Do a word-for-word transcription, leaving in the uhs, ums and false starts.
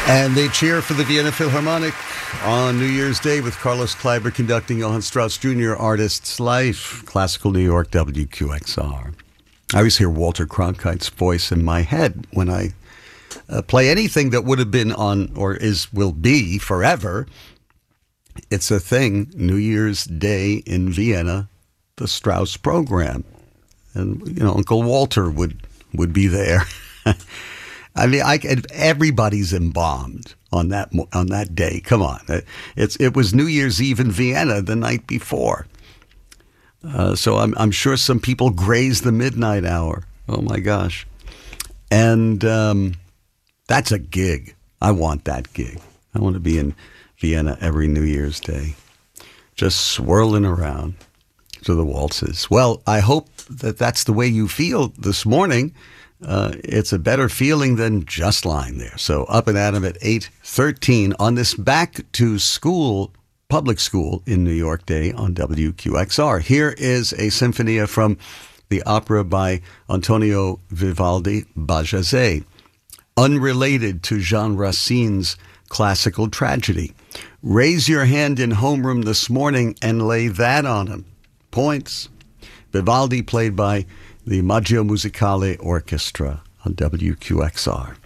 And they cheer for the Vienna Philharmonic on New Year's Day with Carlos Kleiber conducting Johann Strauss Junior Artist's Life, Classical New York, W Q X R. I always hear Walter Cronkite's voice in my head when I uh, play anything that would have been on, or is will be forever. It's a thing, New Year's Day in Vienna, the Strauss program. And, you know, Uncle Walter would, would be there. I mean, I, everybody's embalmed on that on that day. Come on, it's it was New Year's Eve in Vienna the night before, uh, so I'm I'm sure some people grazed the midnight hour. Oh my gosh, and um, that's a gig. I want that gig. I want to be in Vienna every New Year's Day, just swirling around to the waltzes. Well, I hope that that's the way you feel this morning. Uh, it's a better feeling than just lying there. So up and at 'em at eight thirteen on this Back to School, public school in New York Day on W Q X R. Here is a sinfonia from the opera by Antonio Vivaldi, Bajazet, unrelated to Jean Racine's classical tragedy. Raise your hand in homeroom this morning and lay that on him. Points. Vivaldi played by the Maggio Musicale Orchestra on W Q X R.